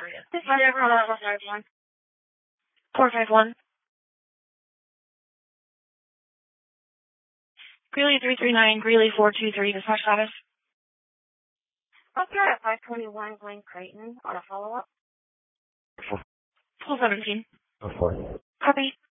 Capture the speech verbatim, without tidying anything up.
area. Whatever, hold on, four five one. four five one. Greeley three three nine, Greeley four two three, dispatch status. Okay, at five twenty-one, Glen Creighton, on a follow-up. Full seventeen. Oh, four. Copy.